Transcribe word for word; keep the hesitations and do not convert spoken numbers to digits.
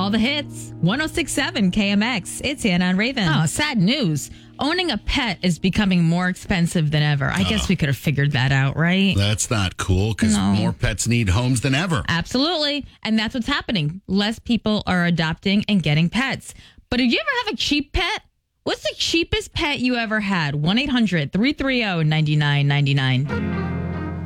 All the hits. one oh six point seven K M X. It's Hannah and Raven. Oh, sad news. Owning a pet is becoming more expensive than ever. I guess we could have figured that out, right? That's not cool because No. more pets need homes than ever. Absolutely. And that's what's happening. Less people are adopting and getting pets. But did you ever have a cheap pet? What's the cheapest pet you ever had? one eight hundred three three zero nine nine nine nine.